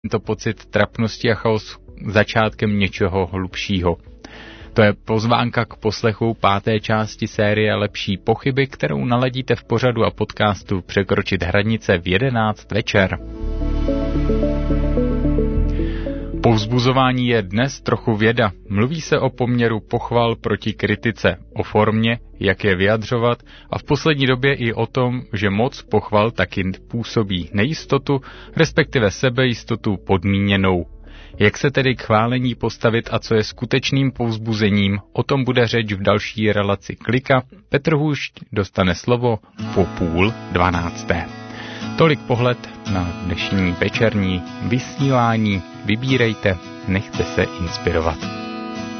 tento pocit trapnosti a chaos začátkem něčeho hlubšího. To je pozvánka k poslechu 5. části série Lepší pochyby, kterou naladíte v pořadu a podcastu Překročit hranice v 11 večer. Povzbuzování je dnes trochu věda. Mluví se o poměru pochval proti kritice, o formě, jak je vyjadřovat a v poslední době i o tom, že moc pochval taky působí nejistotu, respektive sebejistotu podmíněnou. Jak se tedy k chválení postavit a co je skutečným povzbuzením, o tom bude řeč v další relaci Klika. Petr Hůšť dostane slovo po 11:30. Tolik pohled na dnešní večerní vysílání. Vybírejte, nechte se inspirovat.